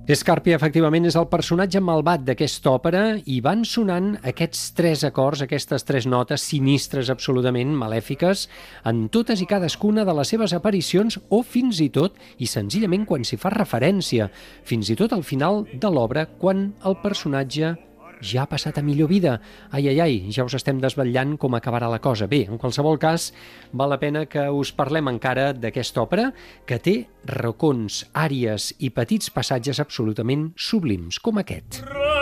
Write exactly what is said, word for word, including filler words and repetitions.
Scarpia, efectivament, és el personatge malvat d'aquesta òpera i van sonant aquests tres acords, aquestes tres notes sinistres, absolutament malèfiques, en totes i cadascuna de les seves aparicions o fins i tot, i senzillament quan s'hi fa referència, fins i tot al final de l'obra, quan el personatge ja ha passat a millor vida. Ai, ai, ai, ja us estem desvetllant com acabarà la cosa. Bé, en qualsevol cas, val la pena que us parlem encara d'aquesta òpera, que té racons, àries i petits passatges absolutament sublims, com aquest.